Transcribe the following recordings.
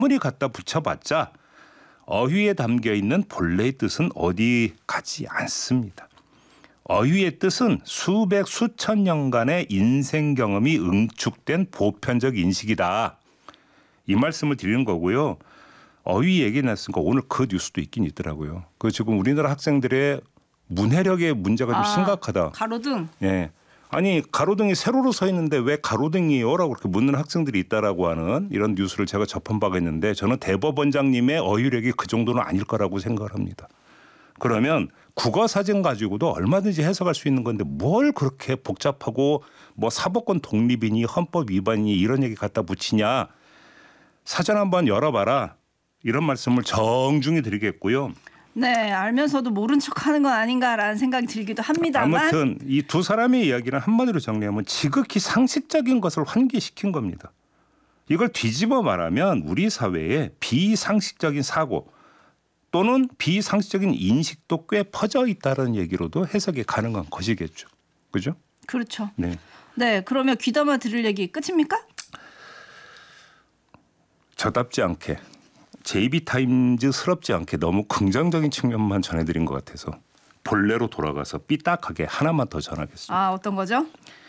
아무리 갖다 붙여봤자 어휘에 담겨있는 본래의 뜻은 어디 가지 않습니다. 어휘의 뜻은 수백 수천 년간의 인생 경험이 응축된 보편적 인식이다. 이 말씀을 드리는 거고요. 어휘 얘기 났으니까 오늘 그 뉴스도 있긴 있더라고요. 그 지금 우리나라 학생들의 문해력의 문제가 좀 심각하다. 가로등. 예. 아니 가로등이 세로로 서 있는데 왜 가로등이요라고 그렇게 묻는 학생들이 있다라고 하는 이런 뉴스를 제가 접한 바가 있는데 저는 대법원장님의 어휘력이 그 정도는 아닐 거라고 생각을 합니다. 그러면 국어 사전 가지고도 얼마든지 해석할 수 있는 건데 뭘 그렇게 복잡하고 뭐 사법권 독립이니 헌법 위반이니 이런 얘기 갖다 붙이냐. 사전 한번 열어봐라. 이런 말씀을 정중히 드리겠고요. 네, 알면서도 모른 척하는 건 아닌가라는 생각이 들기도 합니다만. 아무튼 이 두 사람의 이야기는 한마디로 정리하면 지극히 상식적인 것을 환기시킨 겁니다. 이걸 뒤집어 말하면 우리 사회에 비상식적인 사고 또는 비상식적인 인식도 꽤 퍼져 있다는 얘기로도 해석이 가능한 것이겠죠. 그죠? 그렇죠. 네. 네, 그러면 귀담아 들을 얘기 끝입니까? 저답지 않게 JB타임즈스럽지 않게 너무 긍정적인 측면만 전해드린 것 같아서 본래로 돌아가서 삐딱하게 하나만 더 전하겠습니다. 아, 어떤 거죠?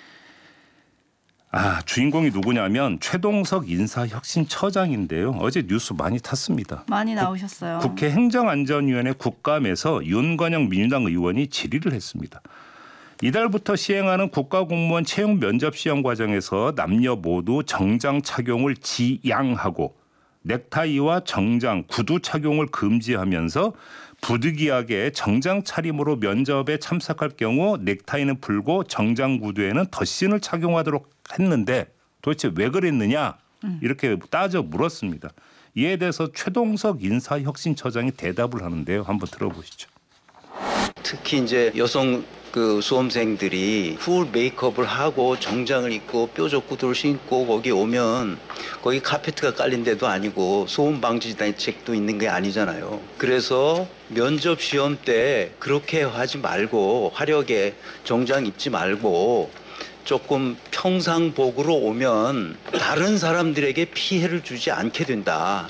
주인공이 누구냐면 최동석 인사혁신처장인데요. 어제 뉴스 많이 탔습니다. 많이 나오셨어요. 국회 행정안전위원회 국감에서 윤건영 민주당 의원이 질의를 했습니다. 이달부터 시행하는 국가공무원 채용 면접 시험 과정에서 남녀 모두 정장 착용을 지양하고 넥타이와 정장, 구두 착용을 금지하면서 부득이하게 정장 차림으로 면접에 참석할 경우 넥타이는 풀고 정장 구두에는 덧신을 착용하도록 했는데 도대체 왜 그랬느냐 이렇게 따져 물었습니다. 이에 대해서 최동석 인사혁신처장이 대답을 하는데요. 한번 들어보시죠. 특히 이제 여성 수험생들이 풀 메이크업을 하고 정장을 입고 뾰족 구두를 신고 거기 오면 거기 카페트가 깔린 데도 아니고 소음 방지 대책도 있는 게 아니잖아요. 그래서 면접 시험 때 그렇게 하지 말고 화려하게 정장 입지 말고 조금 평상복으로 오면 다른 사람들에게 피해를 주지 않게 된다.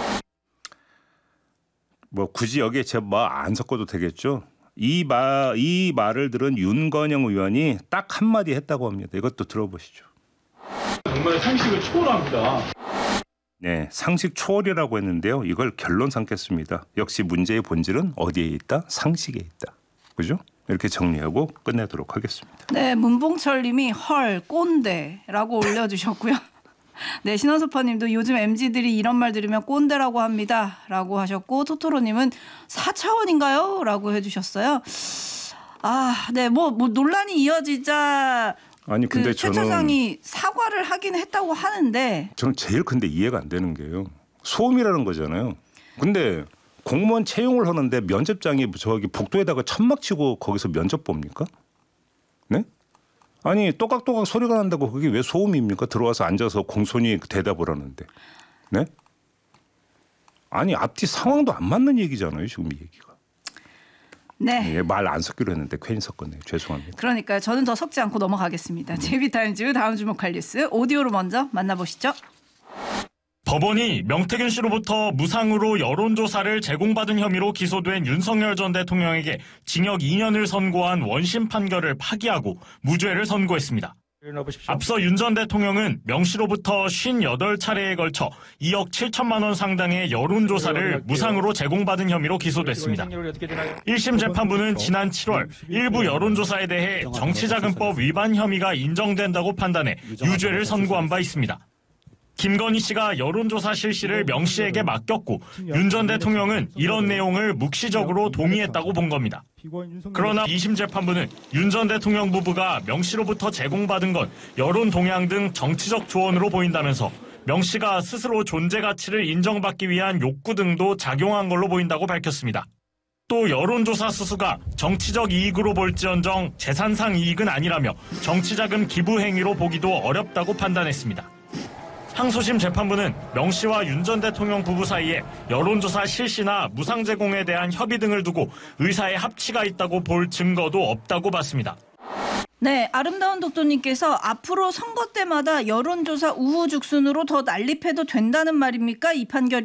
뭐 굳이 여기에 제 말 안 섞어도 되겠죠. 이 말을 들은 윤건영 의원이 딱 한마디 했다고 합니다. 이것도 들어보시죠. 정말 상식을 초월합니다. 네, 상식 초월이라고 했는데요. 이걸 결론 삼겠습니다. 역시 문제의 본질은 어디에 있다? 상식에 있다. 그죠? 이렇게 정리하고 끝내도록 하겠습니다. 네, 문봉철 님이 헐 꼰대라고 올려주셨고요. 네, 신원섭파님도 요즘 MZ들이 이런 말 들으면 꼰대라고 합니다 라고 하셨고, 토토로님은 4차원인가요? 라고 해주셨어요. 네, 뭐 논란이 이어지자 아니 근데 최 차장이 사과를 하긴 했다고 하는데 저는 제일 근데 이해가 안 되는 게요. 소음이라는 거잖아요. 근데 공무원 채용을 하는데 면접장이 저기 복도에다가 천막 치고 거기서 면접 봅니까? 네? 아니 또각또각 소리가 난다고 그게 왜 소음입니까? 들어와서 앉아서 공손히 대답을 하는데. 네? 아니 앞뒤 상황도 안 맞는 얘기잖아요. 지금 이 얘기가. 네. 말 안 섞기로 했는데 괜히 섞었네요. 죄송합니다. 그러니까요. 저는 더 섞지 않고 넘어가겠습니다. JB타임즈 다음 주목할 뉴스 오디오로 먼저 만나보시죠. 법원이 명태균 씨로부터 무상으로 여론조사를 제공받은 혐의로 기소된 윤석열 전 대통령에게 징역 2년을 선고한 원심 판결을 파기하고 무죄를 선고했습니다. 앞서 윤 전 대통령은 명 씨로부터 58차례에 걸쳐 2억 7천만 원 상당의 여론조사를 무상으로 제공받은 혐의로 기소됐습니다. 1심 재판부는 지난 7월 일부 여론조사에 대해 정치자금법 위반 혐의가 인정된다고 판단해 유죄를 선고한 바 있습니다. 김건희 씨가 여론조사 실시를 명 씨에게 맡겼고 윤 전 대통령은 이런 내용을 묵시적으로 동의했다고 본 겁니다. 그러나 2심 재판부는 윤 전 대통령 부부가 명 씨로부터 제공받은 건 여론 동향 등 정치적 조언으로 보인다면서 명 씨가 스스로 존재 가치를 인정받기 위한 욕구 등도 작용한 걸로 보인다고 밝혔습니다. 또 여론조사 수수가 정치적 이익으로 볼지언정 재산상 이익은 아니라며 정치자금 기부 행위로 보기도 어렵다고 판단했습니다. 항소심 재판부는 명 씨와 윤 전 대통령 부부 사이에 여론조사 실시나 무상 제공에 대한 협의 등을 두고 의사의 합치가 있다고 볼 증거도 없다고 봤습니다. 네, 아름다운 독도님께서 앞으로 선거 때마다 여론조사 우후죽순으로 더 난립해도 된다는 말입니까? 이 판결이